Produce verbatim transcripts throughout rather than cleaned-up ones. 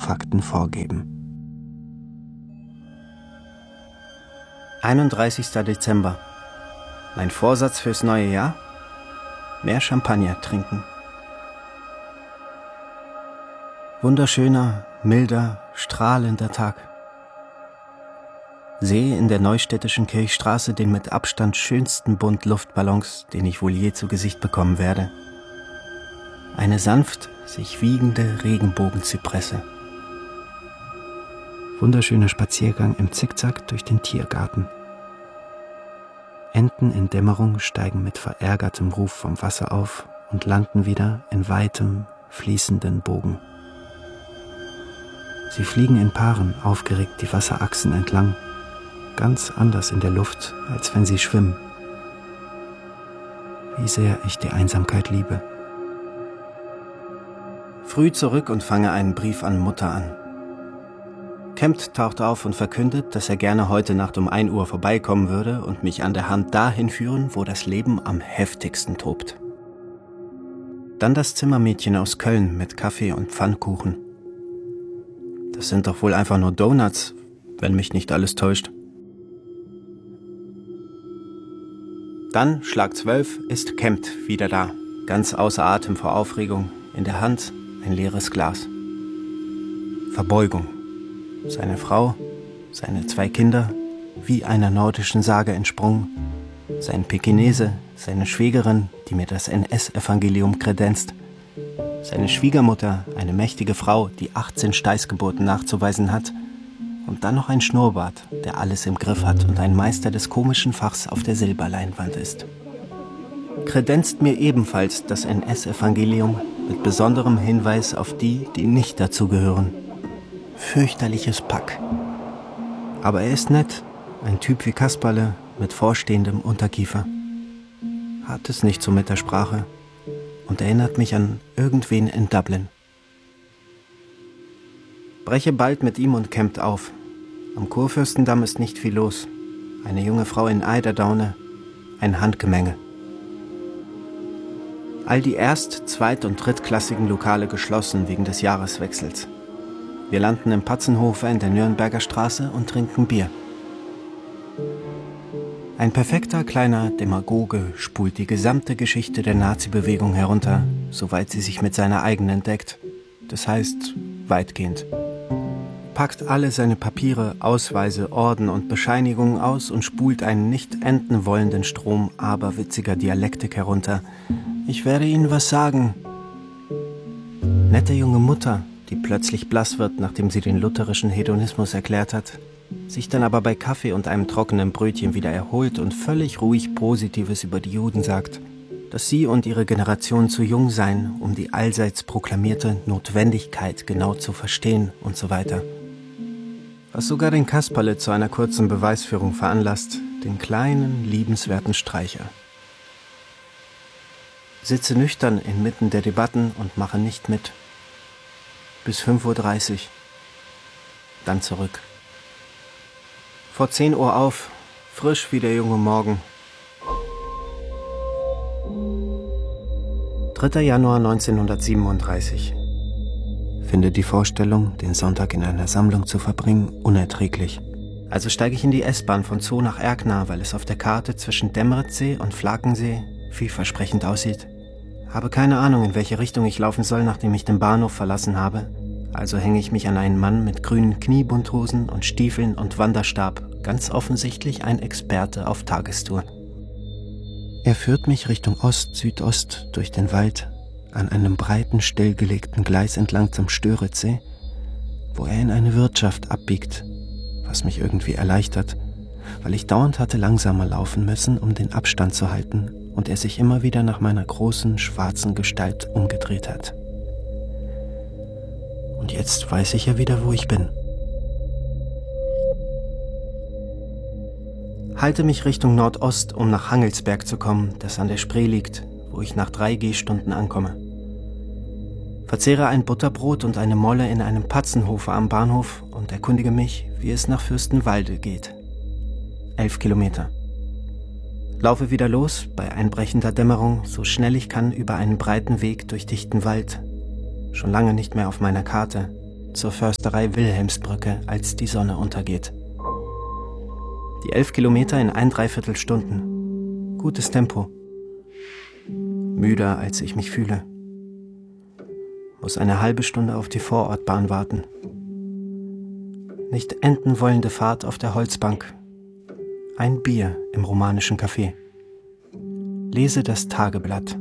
Fakten vorgeben. einunddreißigster Dezember. Mein Vorsatz fürs neue Jahr? Mehr Champagner trinken. Wunderschöner, milder, strahlender Tag. Sehe in der neustädtischen Kirchstraße den mit Abstand schönsten Bund Luftballons, den ich wohl je zu Gesicht bekommen werde. Eine sanft sich wiegende Regenbogenzypresse. Wunderschöner Spaziergang im Zickzack durch den Tiergarten. Enten in Dämmerung steigen mit verärgertem Ruf vom Wasser auf und landen wieder in weitem, fließenden Bogen. Sie fliegen in Paaren aufgeregt die Wasserachsen entlang, ganz anders in der Luft, als wenn sie schwimmen. Wie sehr ich die Einsamkeit liebe. Früh zurück und fange einen Brief an Mutter an. Kempt taucht auf und verkündet, dass er gerne heute Nacht um ein Uhr vorbeikommen würde und mich an der Hand dahin führen, wo das Leben am heftigsten tobt. Dann das Zimmermädchen aus Köln mit Kaffee und Pfannkuchen. Das sind doch wohl einfach nur Donuts, wenn mich nicht alles täuscht. Dann, Schlag zwölf, ist Kempt wieder da, ganz außer Atem vor Aufregung, in der Hand ein leeres Glas. Verbeugung. Seine Frau, seine zwei Kinder, wie einer nordischen Sage entsprungen, sein Pekinese, seine Schwägerin, die mir das N S-Evangelium kredenzt, seine Schwiegermutter, eine mächtige Frau, die achtzehn Steißgeburten nachzuweisen hat, und dann noch ein Schnurrbart, der alles im Griff hat und ein Meister des komischen Fachs auf der Silberleinwand ist. Kredenzt mir ebenfalls das N S-Evangelium mit besonderem Hinweis auf die, die nicht dazugehören. Fürchterliches Pack. Aber er ist nett, ein Typ wie Kasperle mit vorstehendem Unterkiefer. Hat es nicht so mit der Sprache und erinnert mich an irgendwen in Dublin. Breche bald mit ihm und Kempt auf. Am Kurfürstendamm ist nicht viel los. Eine junge Frau in Eiderdaune, ein Handgemenge. All die erst-, zweit- und drittklassigen Lokale geschlossen wegen des Jahreswechsels. Wir landen im Patzenhofer in der Nürnberger Straße und trinken Bier. Ein perfekter kleiner Demagoge spult die gesamte Geschichte der Nazi-Bewegung herunter, soweit sie sich mit seiner eigenen deckt. Das heißt, weitgehend. Packt alle seine Papiere, Ausweise, Orden und Bescheinigungen aus und spult einen nicht enden wollenden Strom aberwitziger Dialektik herunter. Ich werde Ihnen was sagen. Nette junge Mutter, die plötzlich blass wird, nachdem sie den lutherischen Hedonismus erklärt hat, sich dann aber bei Kaffee und einem trockenen Brötchen wieder erholt und völlig ruhig Positives über die Juden sagt, dass sie und ihre Generation zu jung seien, um die allseits proklamierte Notwendigkeit genau zu verstehen und so weiter. Was sogar den Kasperle zu einer kurzen Beweisführung veranlasst, den kleinen, liebenswerten Streicher. Sitze nüchtern inmitten der Debatten und mache nicht mit. Bis fünf Uhr dreißig. Dann zurück. Vor zehn Uhr auf, frisch wie der junge Morgen. dritter Januar neunzehnhundertsiebenunddreißig. Finde die Vorstellung, den Sonntag in einer Sammlung zu verbringen, unerträglich. Also steige ich in die S-Bahn von Zoo nach Erkner, weil es auf der Karte zwischen Demmeritzsee und Flakensee vielversprechend aussieht. Habe keine Ahnung, in welche Richtung ich laufen soll, nachdem ich den Bahnhof verlassen habe. Also hänge ich mich an einen Mann mit grünen Kniebundhosen und Stiefeln und Wanderstab, ganz offensichtlich ein Experte auf Tagestour. Er führt mich Richtung Ost-Südost durch den Wald, an einem breiten, stillgelegten Gleis entlang zum Störitzsee, wo er in eine Wirtschaft abbiegt, was mich irgendwie erleichtert, weil ich dauernd hatte langsamer laufen müssen, um den Abstand zu halten, und er sich immer wieder nach meiner großen, schwarzen Gestalt umgedreht hat. Und jetzt weiß ich ja wieder, wo ich bin. Halte mich Richtung Nordost, um nach Hangelsberg zu kommen, das an der Spree liegt, wo ich nach drei Gehstunden ankomme. Verzehre ein Butterbrot und eine Molle in einem Patzenhofer am Bahnhof und erkundige mich, wie es nach Fürstenwalde geht. Elf Kilometer. Laufe wieder los, bei einbrechender Dämmerung, so schnell ich kann, über einen breiten Weg durch dichten Wald. Schon lange nicht mehr auf meiner Karte. zur Försterei Wilhelmsbrücke, als die Sonne untergeht. Die elf Kilometer in ein Dreiviertelstunden. Gutes Tempo. Müder, als ich mich fühle. Muss eine halbe Stunde auf die Vorortbahn warten. Nicht enden wollende Fahrt auf der Holzbank. Ein Bier im romanischen Café. Lese das Tageblatt.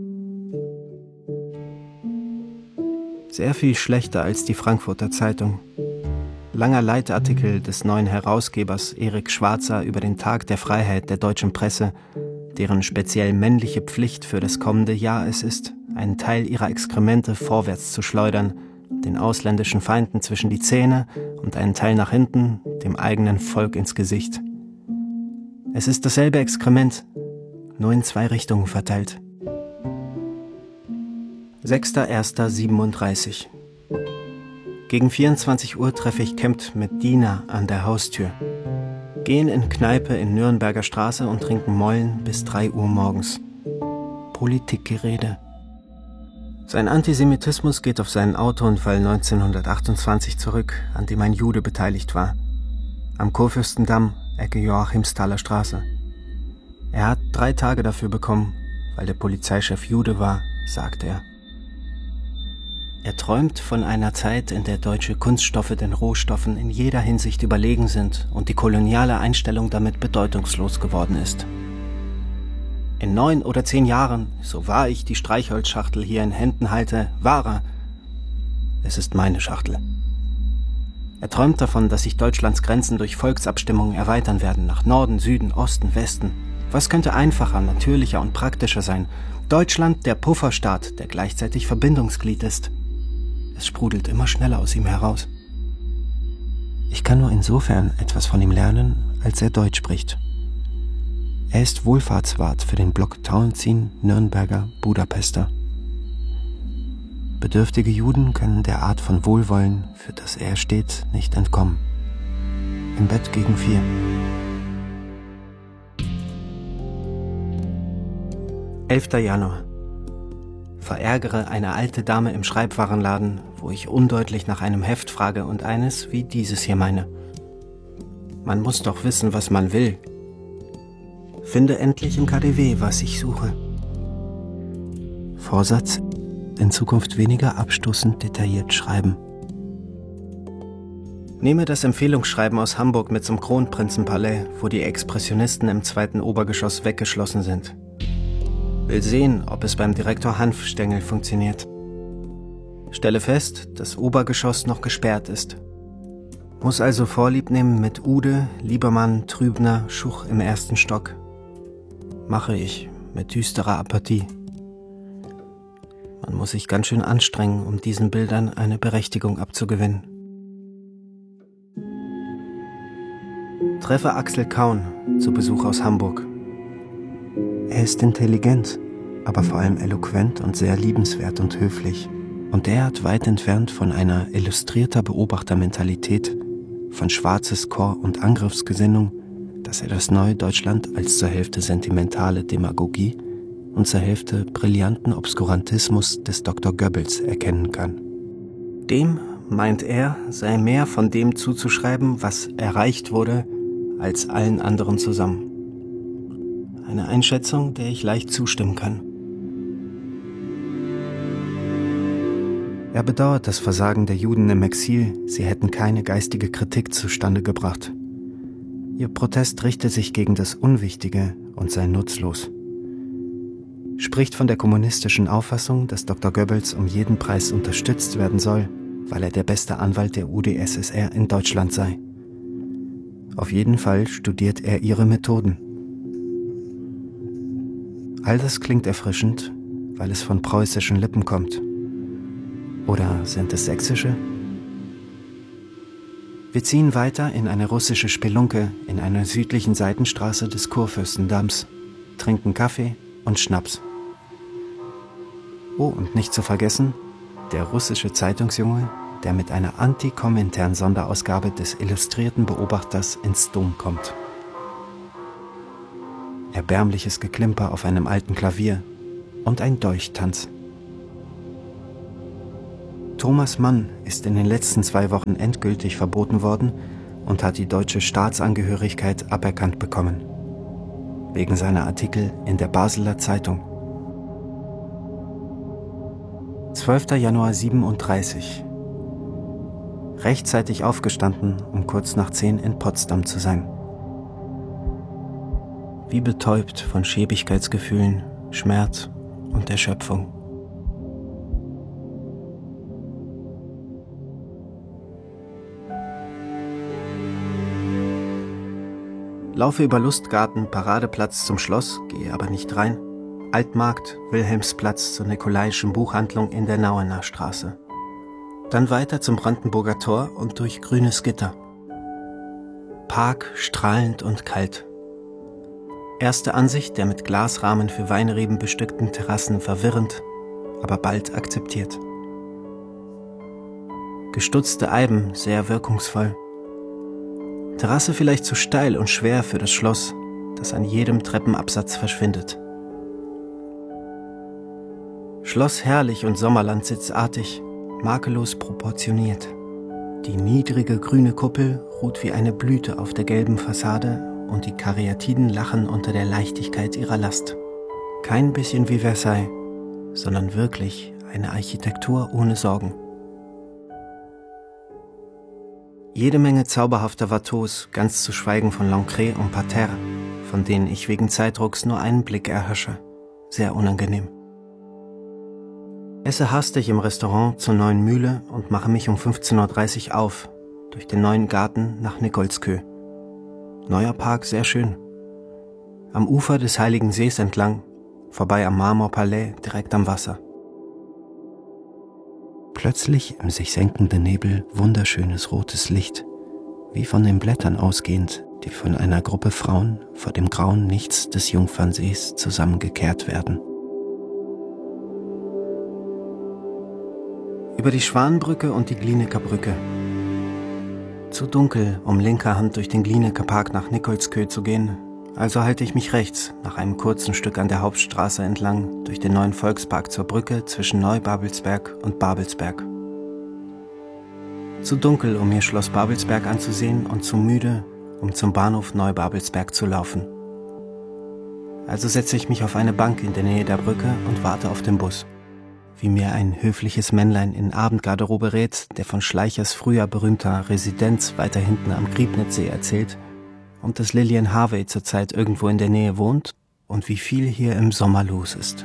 Sehr viel schlechter als die Frankfurter Zeitung. Langer Leitartikel des neuen Herausgebers Erik Schwarzer über den Tag der Freiheit der deutschen Presse, deren speziell männliche Pflicht für das kommende Jahr es ist, einen Teil ihrer Exkremente vorwärts zu schleudern, den ausländischen Feinden zwischen die Zähne und einen Teil nach hinten, dem eigenen Volk ins Gesicht. Es ist dasselbe Exkrement, nur in zwei Richtungen verteilt. sechster erster siebenunddreißig. Gegen vierundzwanzig Uhr treffe ich Kempt mit Dina an der Haustür. Gehen in Kneipe in Nürnberger Straße und trinken Mollen bis drei Uhr morgens. Politikgerede. Sein Antisemitismus geht auf seinen Autounfall neunzehnhundertachtundzwanzig zurück, an dem ein Jude beteiligt war. Am Kurfürstendamm, Ecke Joachimsthaler Straße. Er hat drei Tage dafür bekommen, weil der Polizeichef Jude war, sagt er. Er träumt von einer Zeit, in der deutsche Kunststoffe den Rohstoffen in jeder Hinsicht überlegen sind und die koloniale Einstellung damit bedeutungslos geworden ist. In neun oder zehn Jahren, so wahr ich die Streichholzschachtel hier in Händen halte, wahrer, es ist meine Schachtel. Er träumt davon, dass sich Deutschlands Grenzen durch Volksabstimmungen erweitern werden, nach Norden, Süden, Osten, Westen. Was könnte einfacher, natürlicher und praktischer sein? Deutschland, der Pufferstaat, der gleichzeitig Verbindungsglied ist. Es sprudelt immer schneller aus ihm heraus. Ich kann nur insofern etwas von ihm lernen, als er Deutsch spricht. Er ist Wohlfahrtswart für den Block Tauentzien, Nürnberger, Budapester. Bedürftige Juden können der Art von Wohlwollen, für das er steht, nicht entkommen. Im Bett gegen vier. elfter Januar. Verärgere eine alte Dame im Schreibwarenladen, wo ich undeutlich nach einem Heft frage und eines wie dieses hier meine. Man muss doch wissen, was man will. Finde endlich im K D W, was ich suche. Vorsatz: in Zukunft weniger abstoßend detailliert schreiben. Nehme das Empfehlungsschreiben aus Hamburg mit zum Kronprinzenpalais, wo die Expressionisten im zweiten Obergeschoss weggeschlossen sind. Will sehen, ob es beim Direktor Hanfstengel funktioniert. Stelle fest, dass Obergeschoss noch gesperrt ist. Muss also Vorlieb nehmen mit Ude, Liebermann, Trübner, Schuch im ersten Stock. Mache ich mit düsterer Apathie. Man muss sich ganz schön anstrengen, um diesen Bildern eine Berechtigung abzugewinnen. Treffe Axel Kaun zu Besuch aus Hamburg. Er ist intelligent, aber vor allem eloquent und sehr liebenswert und höflich. Und derart weit entfernt von einer illustrierter Beobachtermentalität, von schwarzes Korps- und Angriffsgesinnung, dass er das neue Deutschland als zur Hälfte sentimentale Demagogie und zur Hälfte brillanten Obskurantismus des Doktor Goebbels erkennen kann. Dem, meint er, sei mehr von dem zuzuschreiben, was erreicht wurde, als allen anderen zusammen. Eine Einschätzung, der ich leicht zustimmen kann. Er bedauert das Versagen der Juden im Exil, sie hätten keine geistige Kritik zustande gebracht. Ihr Protest richte sich gegen das Unwichtige und sei nutzlos. Spricht von der kommunistischen Auffassung, dass Doktor Goebbels um jeden Preis unterstützt werden soll, weil er der beste Anwalt der U d S S R in Deutschland sei. Auf jeden Fall studiert er ihre Methoden. All das klingt erfrischend, weil es von preußischen Lippen kommt. Oder sind es sächsische? Wir ziehen weiter in eine russische Spelunke in einer südlichen Seitenstraße des Kurfürstendamms, trinken Kaffee und Schnaps. Oh, und nicht zu vergessen, der russische Zeitungsjunge, der mit einer Anti-Komintern-Sonderausgabe des Illustrierten Beobachters ins Dom kommt. Erbärmliches Geklimper auf einem alten Klavier und ein Dolchtanz. Thomas Mann ist in den letzten zwei Wochen endgültig verboten worden und hat die deutsche Staatsangehörigkeit aberkannt bekommen. Wegen seiner Artikel in der Basler Zeitung. zwölfter Januar siebenunddreißig. Rechtzeitig aufgestanden, um kurz nach zehn in Potsdam zu sein. Wie betäubt von Schäbigkeitsgefühlen, Schmerz und Erschöpfung. Laufe über Lustgarten, Paradeplatz zum Schloss, gehe aber nicht rein. Altmarkt, Wilhelmsplatz zur Nikolaischen Buchhandlung in der Nauener Straße. Dann weiter zum Brandenburger Tor und durch grünes Gitter. Park strahlend und kalt. Erste Ansicht der mit Glasrahmen für Weinreben bestückten Terrassen verwirrend, aber bald akzeptiert. Gestutzte Eiben sehr wirkungsvoll. Terrasse vielleicht zu steil und schwer für das Schloss, das an jedem Treppenabsatz verschwindet. Schloss herrlich und Sommerland sitzartig, makellos proportioniert. Die niedrige grüne Kuppel ruht wie eine Blüte auf der gelben Fassade und die Karyatiden lachen unter der Leichtigkeit ihrer Last. Kein bisschen wie Versailles, sondern wirklich eine Architektur ohne Sorgen. Jede Menge zauberhafter Watteaus, ganz zu schweigen von Lancret und Parterre, von denen ich wegen Zeitdrucks nur einen Blick erhasche. Sehr unangenehm. Esse hastig im Restaurant zur Neuen Mühle und mache mich um fünfzehn Uhr dreißig auf, durch den neuen Garten nach Nikolskö. Neuer Park, sehr schön. Am Ufer des Heiligen Sees entlang, vorbei am Marmorpalais, direkt am Wasser. Plötzlich im sich senkenden Nebel wunderschönes rotes Licht, wie von den Blättern ausgehend, die von einer Gruppe Frauen vor dem grauen Nichts des Jungfernsees zusammengekehrt werden. Über die Schwanbrücke und die Glienecker Brücke. Zu dunkel, um linker Hand durch den Glienecker Park nach Nikolskö zu gehen, also halte ich mich rechts, nach einem kurzen Stück an der Hauptstraße entlang, durch den neuen Volkspark zur Brücke zwischen Neubabelsberg und Babelsberg. Zu dunkel, um mir Schloss Babelsberg anzusehen und zu müde, um zum Bahnhof Neubabelsberg zu laufen. Also setze ich mich auf eine Bank in der Nähe der Brücke und warte auf den Bus. Wie mir ein höfliches Männlein in Abendgarderobe rät, der von Schleichers früher berühmter Residenz weiter hinten am Griebnitzsee erzählt und dass Lilian Harvey zurzeit irgendwo in der Nähe wohnt und wie viel hier im Sommer los ist.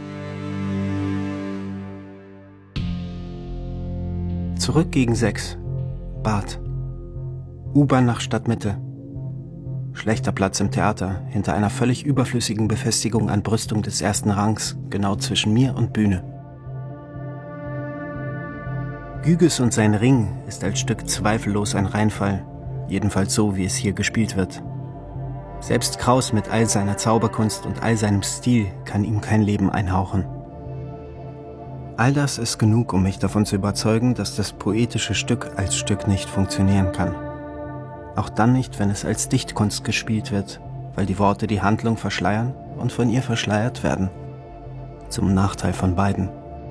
Zurück gegen sechs. Bad. U-Bahn nach Stadtmitte. Schlechter Platz im Theater, hinter einer völlig überflüssigen Befestigung an Brüstung des ersten Rangs, genau zwischen mir und Bühne. Gyges und sein Ring ist als Stück zweifellos ein Reinfall, jedenfalls so, wie es hier gespielt wird. Selbst Kraus mit all seiner Zauberkunst und all seinem Stil kann ihm kein Leben einhauchen. All das ist genug, um mich davon zu überzeugen, dass das poetische Stück als Stück nicht funktionieren kann. Auch dann nicht, wenn es als Dichtkunst gespielt wird, weil die Worte die Handlung verschleiern und von ihr verschleiert werden. Zum Nachteil von beiden.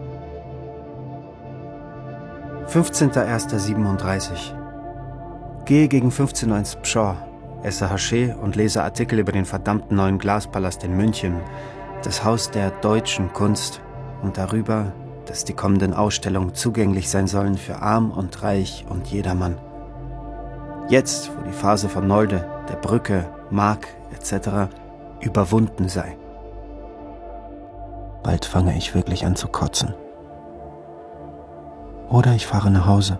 fünfzehnter erster siebenunddreißig. Gehe gegen fünfzehn Uhr ins Pschorr, esse Haché und lese Artikel über den verdammten neuen Glaspalast in München, das Haus der deutschen Kunst und darüber, dass die kommenden Ausstellungen zugänglich sein sollen für arm und reich und jedermann. Jetzt, wo die Phase von Nolde, der Brücke, Mark et cetera überwunden sei. Bald fange ich wirklich an zu kotzen. Oder ich fahre nach Hause.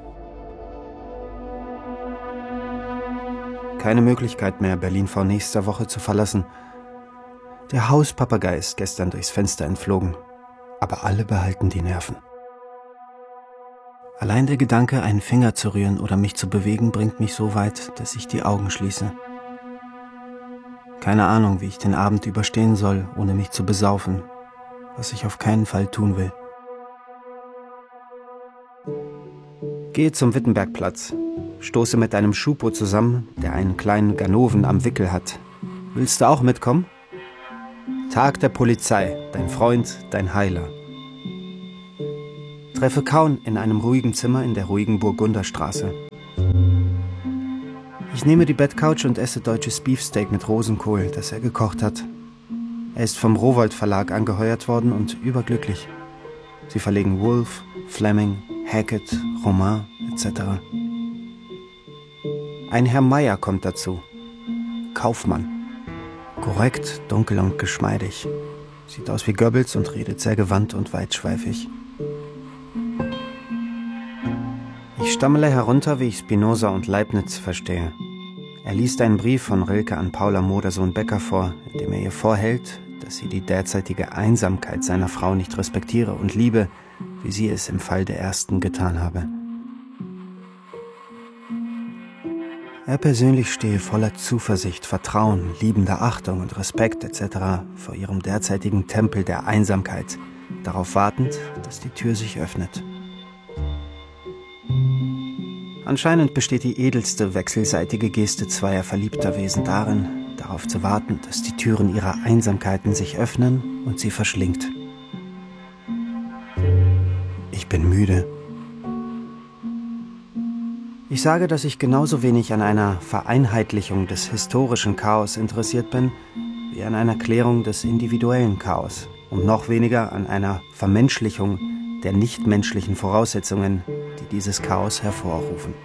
Keine Möglichkeit mehr, Berlin vor nächster Woche zu verlassen. Der Hauspapagei ist gestern durchs Fenster entflogen, aber alle behalten die Nerven. Allein der Gedanke, einen Finger zu rühren oder mich zu bewegen, bringt mich so weit, dass ich die Augen schließe. Keine Ahnung, wie ich den Abend überstehen soll, ohne mich zu besaufen, was ich auf keinen Fall tun will. Gehe zum Wittenbergplatz, stoße mit einem Schupo zusammen, der einen kleinen Ganoven am Wickel hat. Willst du auch mitkommen? Tag der Polizei, dein Freund, dein Heiler. Treffe Kaun in einem ruhigen Zimmer in der ruhigen Burgunderstraße. Ich nehme die Bettcouch und esse deutsches Beefsteak mit Rosenkohl, das er gekocht hat. Er ist vom Rowohlt Verlag angeheuert worden und überglücklich. Sie verlegen Woolf, Fleming, Hackett, Roman et cetera. Ein Herr Meyer kommt dazu. Kaufmann. Korrekt, dunkel und geschmeidig. Sieht aus wie Goebbels und redet sehr gewandt und weitschweifig. Ich stammele herunter, wie ich Spinoza und Leibniz verstehe. Er liest einen Brief von Rilke an Paula Modersohn-Becker vor, in dem er ihr vorhält, dass sie die derzeitige Einsamkeit seiner Frau nicht respektiere und liebe, wie sie es im Fall der ersten getan habe. Er persönlich stehe voller Zuversicht, Vertrauen, liebender Achtung und Respekt et cetera vor ihrem derzeitigen Tempel der Einsamkeit, darauf wartend, dass die Tür sich öffnet. Anscheinend besteht die edelste wechselseitige Geste zweier verliebter Wesen darin, darauf zu warten, dass die Türen ihrer Einsamkeiten sich öffnen und sie verschlingt. Ich bin müde. Ich sage, dass ich genauso wenig an einer Vereinheitlichung des historischen Chaos interessiert bin, wie an einer Klärung des individuellen Chaos und noch weniger an einer Vermenschlichung der nichtmenschlichen Voraussetzungen, die dieses Chaos hervorrufen.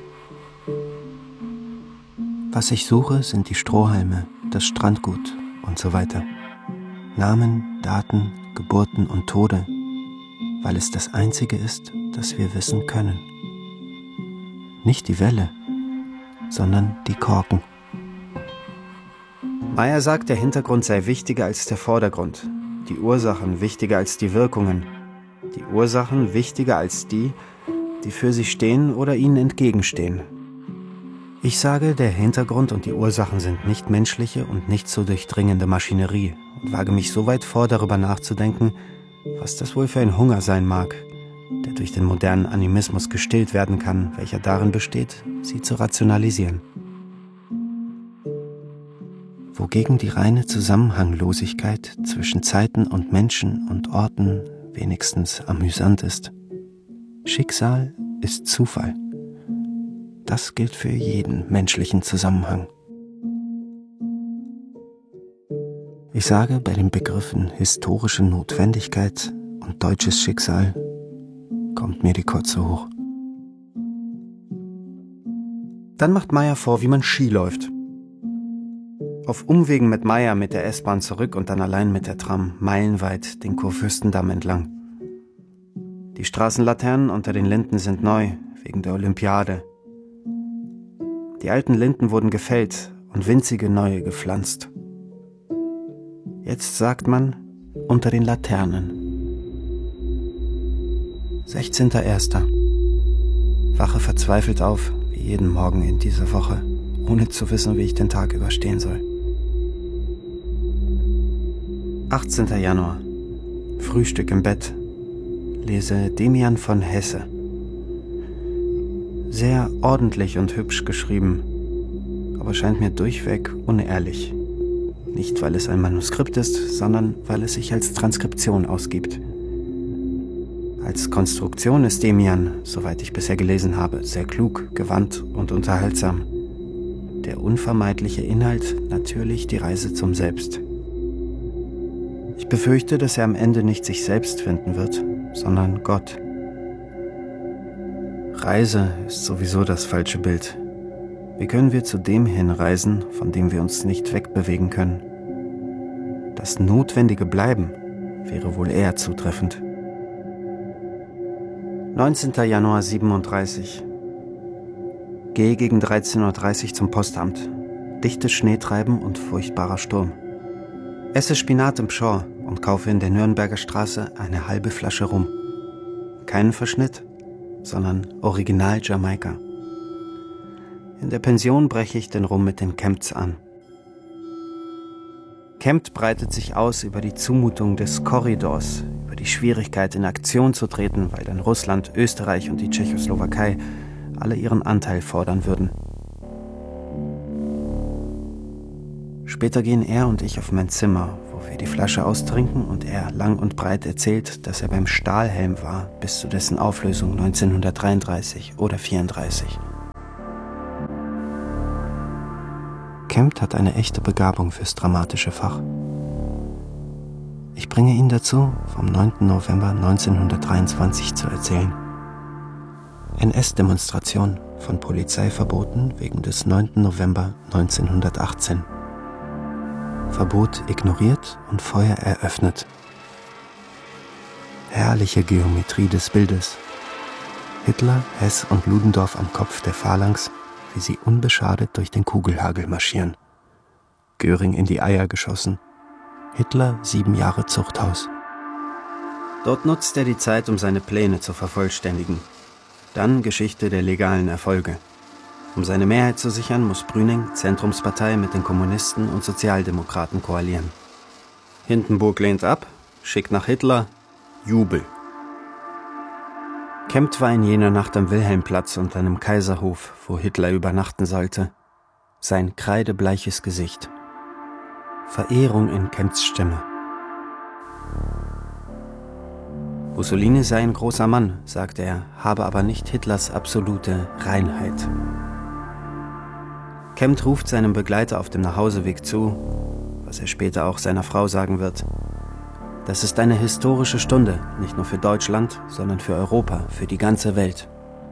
Was ich suche, sind die Strohhalme, das Strandgut und so weiter. Namen, Daten, Geburten und Tode, weil es das Einzige ist, das wir wissen können. Nicht die Welle, sondern die Korken. Meyer sagt, der Hintergrund sei wichtiger als der Vordergrund, die Ursachen wichtiger als die Wirkungen, die Ursachen wichtiger als die, die für sie stehen oder ihnen entgegenstehen. Ich sage, der Hintergrund und die Ursachen sind nicht menschliche und nicht so durchdringende Maschinerie und wage mich so weit vor, darüber nachzudenken, was das wohl für ein Hunger sein mag, der durch den modernen Animismus gestillt werden kann, welcher darin besteht, sie zu rationalisieren. Wogegen die reine Zusammenhanglosigkeit zwischen Zeiten und Menschen und Orten wenigstens amüsant ist. Schicksal ist Zufall. Das gilt für jeden menschlichen Zusammenhang. Ich sage, bei den Begriffen historische Notwendigkeit und deutsches Schicksal kommt mir die Kotze hoch. Dann macht Meyer vor, wie man Ski läuft. Auf Umwegen mit Meyer mit der S-Bahn zurück und dann allein mit der Tram meilenweit den Kurfürstendamm entlang. Die Straßenlaternen unter den Linden sind neu, wegen der Olympiade. Die alten Linden wurden gefällt und winzige neue gepflanzt. Jetzt sagt man, unter den Laternen. sechzehnter erster Wache verzweifelt auf, wie jeden Morgen in dieser Woche, ohne zu wissen, wie ich den Tag überstehen soll. achtzehnter Januar Frühstück im Bett. Lese Demian von Hesse. Sehr ordentlich und hübsch geschrieben, aber scheint mir durchweg unehrlich. Nicht, weil es ein Manuskript ist, sondern weil es sich als Transkription ausgibt. Als Konstruktion ist Demian, soweit ich bisher gelesen habe, sehr klug, gewandt und unterhaltsam. Der unvermeidliche Inhalt natürlich die Reise zum Selbst. Ich befürchte, dass er am Ende nicht sich selbst finden wird, sondern Gott. Reise ist sowieso das falsche Bild. Wie können wir zu dem hinreisen, von dem wir uns nicht wegbewegen können? Das notwendige Bleiben wäre wohl eher zutreffend. neunzehnter Januar siebenunddreißig. Gehe gegen dreizehn Uhr dreißig zum Postamt. Dichtes Schneetreiben und furchtbarer Sturm. Esse Spinat im Pschorr und kaufe in der Nürnberger Straße eine halbe Flasche Rum. Keinen Verschnitt, sondern Original Jamaika. In der Pension breche ich den Rum mit den Kempts an. Kempt breitet sich aus über die Zumutung des Korridors, über die Schwierigkeit, in Aktion zu treten, weil dann Russland, Österreich und die Tschechoslowakei alle ihren Anteil fordern würden. Später gehen er und ich auf mein Zimmer, wo wir die Flasche austrinken und er lang und breit erzählt, dass er beim Stahlhelm war, bis zu dessen Auflösung neunzehnhundertdreiunddreißig oder vierunddreißig. Kempt hat eine echte Begabung fürs dramatische Fach. Ich bringe ihn dazu, vom neunten November neunzehnhundertdreiundzwanzig zu erzählen. N S-Demonstration von Polizei verboten wegen des neunten November neunzehnhundertachtzehn. Verbot ignoriert und Feuer eröffnet. Herrliche Geometrie des Bildes. Hitler, Hess und Ludendorff am Kopf der Phalanx, wie sie unbeschadet durch den Kugelhagel marschieren. Göring in die Eier geschossen. Hitler sieben Jahre Zuchthaus. Dort nutzt er die Zeit, um seine Pläne zu vervollständigen. Dann Geschichte der legalen Erfolge. Um seine Mehrheit zu sichern, muss Brüning, Zentrumspartei, mit den Kommunisten und Sozialdemokraten koalieren. Hindenburg lehnt ab, schickt nach Hitler, Jubel. Kempt war in jener Nacht am Wilhelmplatz unter einem Kaiserhof, wo Hitler übernachten sollte. Sein kreidebleiches Gesicht. Verehrung in Kempts Stimme. Mussolini sei ein großer Mann, sagte er, habe aber nicht Hitlers absolute Reinheit. Kempt ruft seinem Begleiter auf dem Nachhauseweg zu, was er später auch seiner Frau sagen wird. Das ist eine historische Stunde, nicht nur für Deutschland, sondern für Europa, für die ganze Welt.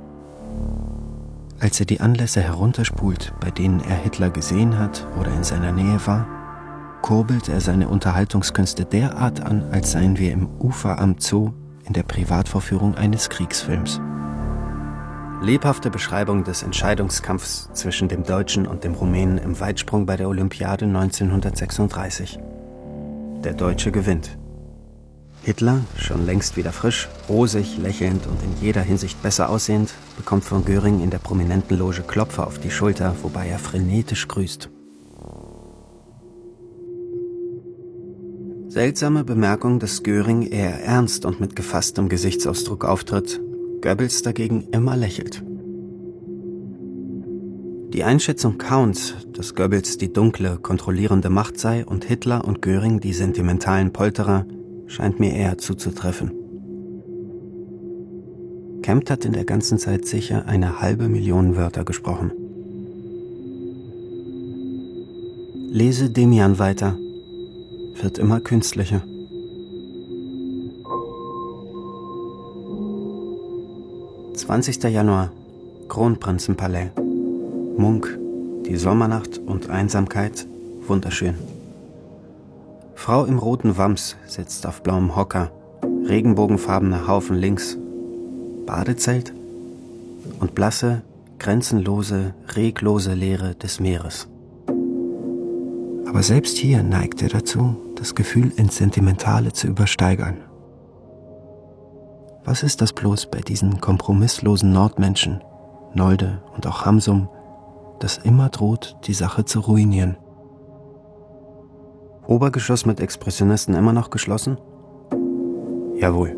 Als er die Anlässe herunterspult, bei denen er Hitler gesehen hat oder in seiner Nähe war, kurbelt er seine Unterhaltungskünste derart an, als seien wir im Ufer am Zoo in der Privatvorführung eines Kriegsfilms. Lebhafte Beschreibung des Entscheidungskampfs zwischen dem Deutschen und dem Rumänen im Weitsprung bei der Olympiade neunzehnhundertsechsunddreißig. Der Deutsche gewinnt. Hitler, schon längst wieder frisch, rosig, lächelnd und in jeder Hinsicht besser aussehend, bekommt von Göring in der prominenten Loge Klopfer auf die Schulter, wobei er frenetisch grüßt. Seltsame Bemerkung, dass Göring eher ernst und mit gefasstem Gesichtsausdruck auftritt, Goebbels dagegen immer lächelt. Die Einschätzung Counts, dass Goebbels die dunkle, kontrollierende Macht sei und Hitler und Göring die sentimentalen Polterer, scheint mir eher zuzutreffen. Kempt hat in der ganzen Zeit sicher eine halbe Million Wörter gesprochen. Lese Demian weiter. Wird immer künstlicher. zwanzigster Januar, Kronprinzenpalais. Munk, die Sommernacht und Einsamkeit, wunderschön. Frau im roten Wams sitzt auf blauem Hocker, regenbogenfarbener Haufen links, Badezelt und blasse, grenzenlose, reglose Leere des Meeres. Aber selbst hier neigt er dazu, das Gefühl ins Sentimentale zu übersteigern. Was ist das bloß bei diesen kompromisslosen Nordmenschen, Nolde und auch Hamsum, das immer droht, die Sache zu ruinieren? Obergeschoss mit Expressionisten immer noch geschlossen? Jawohl.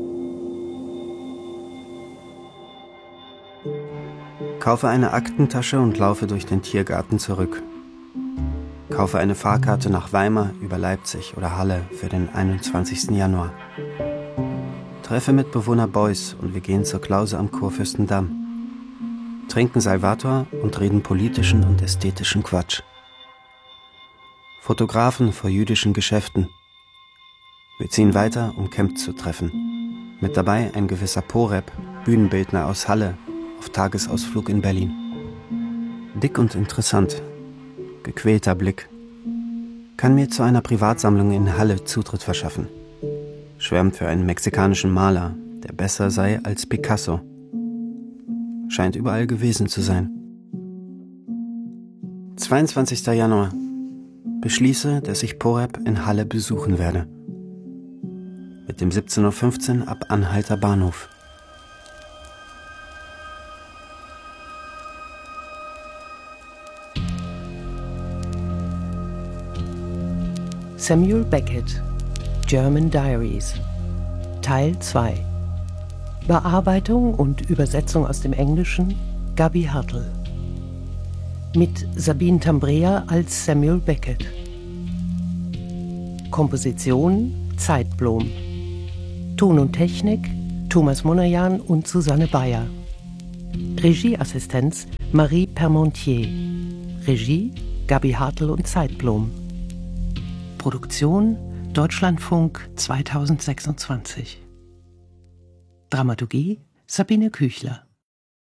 Kaufe eine Aktentasche und laufe durch den Tiergarten zurück. Kaufe eine Fahrkarte nach Weimar über Leipzig oder Halle für den einundzwanzigsten Januar. Treffe Mitbewohner Beuys und wir gehen zur Klause am Kurfürstendamm. Trinken Salvator und reden politischen und ästhetischen Quatsch. Fotografen vor jüdischen Geschäften. Wir ziehen weiter, um Kempt zu treffen. Mit dabei ein gewisser Poreb, Bühnenbildner aus Halle, auf Tagesausflug in Berlin. Dick und interessant. Gequälter Blick. Kann mir zu einer Privatsammlung in Halle Zutritt verschaffen. Schwärmt für einen mexikanischen Maler, der besser sei als Picasso. Scheint überall gewesen zu sein. zweiundzwanzigster Januar. Beschließe, dass ich Poreb in Halle besuchen werde. Mit dem siebzehn Uhr fünfzehn ab Anhalter Bahnhof. Samuel Beckett, German Diaries, Teil zwei. Bearbeitung und Übersetzung aus dem Englischen Gabi Hartl. mit Sabine Tambrea als Samuel Beckett. Komposition Zeitblom. Ton und Technik Thomas Monajan und Susanne Bayer. Regieassistenz Marie Permontier. Regie Gabi Hartl und Zeitblom. Produktion Deutschlandfunk zweitausendsechsundzwanzig. Dramaturgie Sabine Küchler.